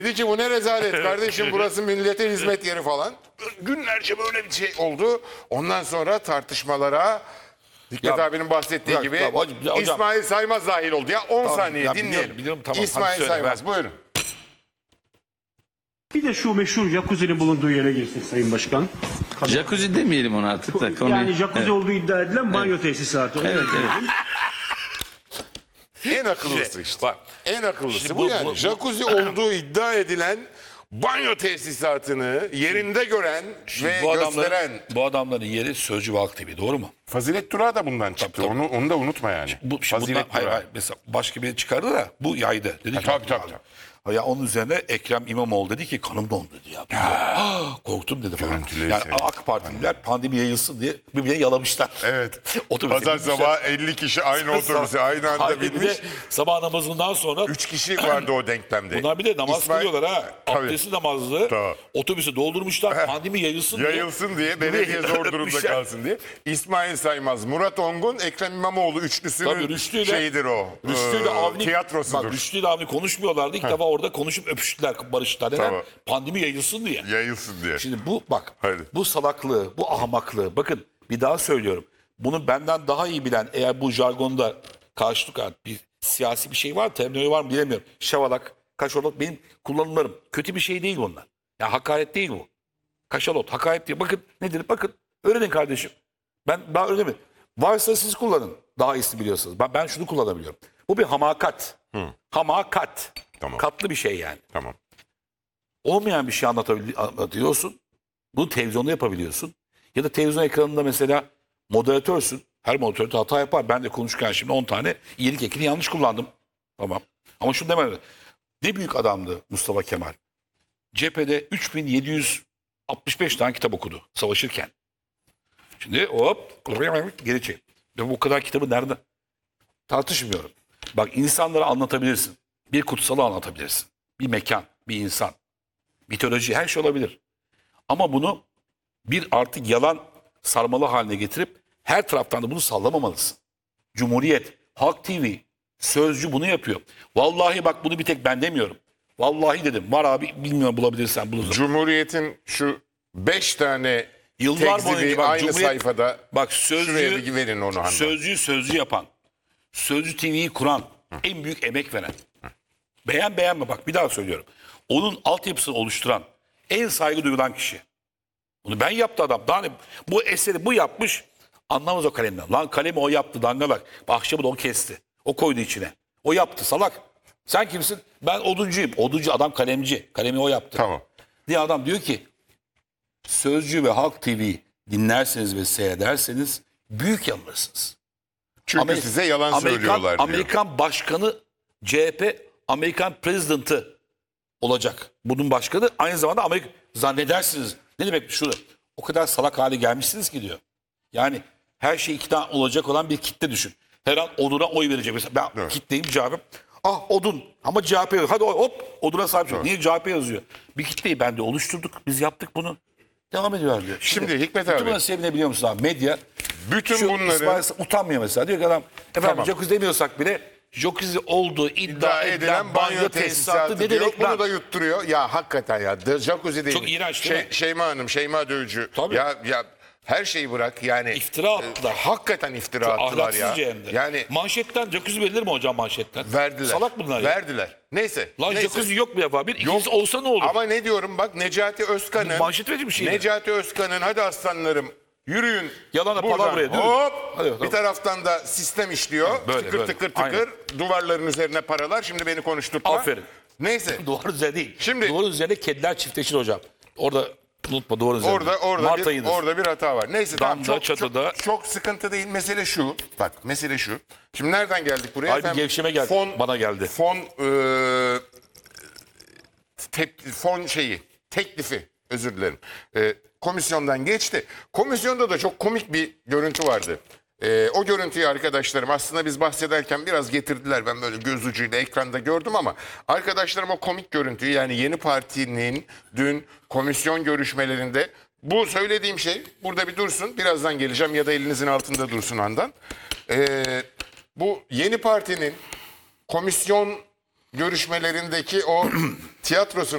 Dedi ki bu ne rezalet kardeşim, burası millete hizmet yeri falan. Günlerce böyle bir şey oldu. Ondan sonra tartışmalara Hikmet abinin bahsettiği bırak, gibi tamam, hocam. İsmail Saymaz dahil oldu. Ya 10 saniye ya dinleyelim. biliyorum, tamam. İsmail Hadi söyle, Saymaz buyurun. Bir de şu meşhur jacuzzi'nin bulunduğu yere girsin Sayın Başkan. Jacuzzi demeyelim ona artık da. Konuyu... Yani jacuzzi olduğu iddia edilen banyo tesisatı. Onu Evet, da diyelim. En akıllısı işte. Bak, En akıllısı şimdi bu yani. Jacuzzi olduğu iddia edilen banyo tesisatını yerinde gören ve gösteren. Bu adamların yeri Sözcü ve Halk TV, doğru mu? Fazilet Durağı da bundan çıktı. Tabii. Onu da unutma yani. Fazilet Hayır, Durağı. hayır, mesela başka biri çıkardı da bu yaydı. Dedi ki, tabii. Ya onun üzerine Ekrem İmamoğlu dedi ki kanım dondu dedi ya. Korktum dedi falan. Görüntüleri Yani seyrettim. AK Partililer pandemi yayılsın diye birbirine yalamışlar. Evet. Otobüse Pazar binmişler. sabahı 50 kişi aynı otobüse aynı anda Hayır, bir binmiş. de sabah namazından sonra 3 kişi vardı o denklemde. bunlar bir de namaz kılıyorlar ha. Tabii. Abdestli namazlı. Tabii. Otobüsü doldurmuşlar. Pandemi yayılsın diye. Yayılsın diye, belediye zor durumda Yapmışlar. kalsın diye. İsmail Saymaz, Murat Ongun, Ekrem İmamoğlu Tabii üçlüsünün Rüştü'yle şeyidir o. Rüştü'yle Avni, tiyatrosudur. bak Rüştü'yle Avni konuşmuyorlardı. İlk defa orada konuşup öpüştüler, barıştılar. Neden? Tamam. Pandemi yayılsın diye. Yayılsın diye. Şimdi bu bak, Hadi. bu salaklığı, bu ahmaklığı, bakın bir daha söylüyorum. Bunu benden daha iyi bilen, eğer bu jargonda karşılık bir siyasi bir şey var, terminoloji var mı bilemiyorum. Şavalak, kaşalot benim kullanımlarım. Kötü bir şey değil bunlar. Ya hakaret değil bu. Kaşalot, hakaret değil. Bakın nedir? Bakın öğrenin kardeşim. Ben daha öğrenemedim. Varsa siz kullanın. Daha iyisini biliyorsunuz. Ben şunu kullanabiliyorum. Bu bir hamakat. Hamakat. Tamam. Katlı bir şey yani. Tamam. Olmayan bir şey anlatıyorsun. Bunu televizyonda yapabiliyorsun. Ya da televizyon ekranında mesela moderatörsün. Her moderatör hata yapar. Ben de konuşurken şimdi 10 tane iyilik ekini yanlış kullandım. Tamam. Ama şunu demem. Ne büyük adamdı Mustafa Kemal. Cephede 3765 tane kitap okudu savaşırken. Şimdi hop geri çek. Ve bu kadar kitabı nerede? Tartışmıyorum. Bak, insanlara anlatabilirsin. Bir kutsalı anlatabilirsin. Bir mekan, bir insan, mitoloji, her şey olabilir. Ama bunu bir artık yalan sarmalı haline getirip her taraftan da bunu sallamamalısın. Cumhuriyet, Halk TV, Sözcü bunu yapıyor. Vallahi bak, bunu bir tek ben demiyorum. Vallahi dedim. Var abi, bilmiyorum, bulabilirsen bulursun. Cumhuriyet'in şu 5 tane Yıllar boyunca tekzibi bak, aynı Cumhuriyet, sayfada. bak Şuraya bir verin onu Handan. Sözcü yapan, Sözcü TV'yi kuran, en büyük emek veren. Beğenme bak, bir daha söylüyorum. Onun altyapısını oluşturan, en saygı duyulan kişi. Bunu ben yaptı adam. Daha ne, bu eseri bu yapmış, anlamaz o kalemden. Lan kalemi o yaptı, dangalak. Ahşabı da o kesti. O koydu içine. O yaptı, salak. Sen kimsin? Ben oduncuyum. Oduncu adam kalemci. Kalemi o yaptı. Tamam. Diye adam diyor ki, Sözcü ve Halk TV dinlerseniz ve seyrederseniz büyük yanılırsınız. Çünkü size yalan söylüyorlar diyor. Amerikan başkanı, CHP Amerikan President'ı olacak. Bunun başkanı aynı zamanda Amerika, zannedersiniz. Ne demek şurada? O kadar salak hale gelmişsiniz ki diyor. Yani her şey ikna olacak olan bir kitle düşün. Her an oduna oy verecek. Mesela ben Evet. kitleyim, cevabım. Ah odun, ama CHP yazıyor. Hadi hop oduna sahip çık. Niye CHP yazıyor? Bir kitleyi ben de oluşturduk. Biz yaptık bunu. Devam ediyorlar diyor. Şimdi Hikmet bütün abi. buna sevinebiliyor musun abi? Medya Bütün şu bunları İsmail utanmıyor mesela. Diyor ki adam, efendim Tamam. jacuzzi demiyorsak bile jacuzzi olduğu iddia iddia edilen banyo tesisatı ne diyor. demek Bunu lan? da yutturuyor. Ya hakikaten ya. Jacuzzi değil. Çok iğrenç değil mi? Şeyma Hanım, Şeyma Dövücü. Tabii. Ya her şeyi bırak yani. İftira attılar. Hakikaten iftira attılar ya. Ahlaksızca hem de. Yani Manşetten jacuzzi verilir mi hocam, manşetten? verdiler. Salak bunlar ya. Verdiler. Neyse. Lan neyse. jacuzzi yok mu ya? Bir ikincisi olsa ne olur? Ama ne diyorum bak, Necati Özkan'ın. Manşet verici bir şey mi? Necati Özkan'ın hadi aslanlarım yürüyün. Yalana buradan, palavraya, değil mi? hop. Hadi bakalım. Bir taraftan da sistem işliyor. Böyle, tıkır böyle. tıkır tıkır. Duvarların üzerine paralar. Şimdi beni konuşturtma. Aferin. Neyse. Duvar üzerine değil. Şimdi- Duvarın üzerine kediler çiftleşir hocam. Orada unutma, duvar üzerinde. Mart ayıdır. Orada bir hata var. Neyse tamam, Damda, çatıda. çok sıkıntı değil. Mesele şu. Bak mesele şu. Şimdi nereden geldik buraya? Hayır, bir gevşeme geldi. Bana geldi. Fon teklifi, özür dilerim. Komisyondan geçti. Komisyonda da çok komik bir görüntü vardı. O görüntüyü arkadaşlarım aslında biz bahsederken biraz getirdiler. Ben böyle göz ucuyla ekranda gördüm ama arkadaşlarım o komik görüntüyü, yani Yeni Parti'nin dün komisyon görüşmelerinde, bu söylediğim şey burada bir dursun. Birazdan geleceğim ya da elinizin altında dursun Handan. Bu Yeni Parti'nin komisyon görüşmelerindeki o tiyatrosunu